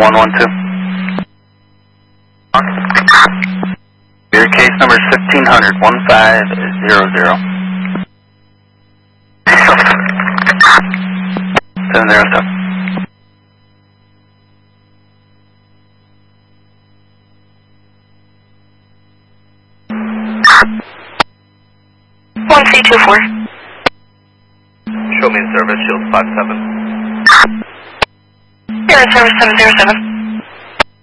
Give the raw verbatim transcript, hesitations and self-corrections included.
one one two. Your case number is fifteen hundred, one five zero zero. seven zero seven. one C two four. Show me in service, Shield five seven. You're in service seven zero seven.